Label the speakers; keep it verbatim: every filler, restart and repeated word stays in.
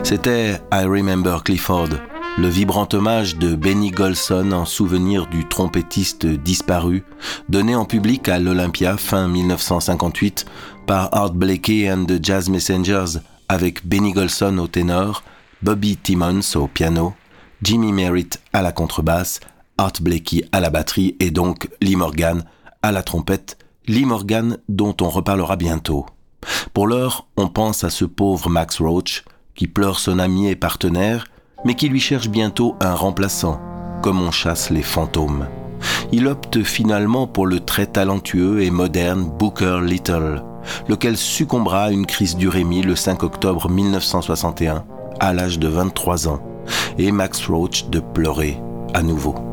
Speaker 1: C'était I Remember Clifford, le vibrant hommage de Benny Golson en souvenir du trompettiste disparu, donné en public à l'Olympia fin dix-neuf cent cinquante-huit par Art Blakey and the Jazz Messengers avec Benny Golson au ténor, Bobby Timmons au piano, Jimmy Merritt à la contrebasse, Art Blakey à la batterie et donc Lee Morgan à la trompette, Lee Morgan dont on reparlera bientôt. Pour l'heure, on pense à ce pauvre Max Roach qui pleure son ami et partenaire, mais qui lui cherche bientôt un remplaçant, comme on chasse les fantômes. Il opte finalement pour le très talentueux et moderne Booker Little, lequel succombera à une crise d'urémie le cinq octobre dix-neuf cent soixante et un, à l'âge de vingt-trois ans, et Max Roach de pleurer à nouveau.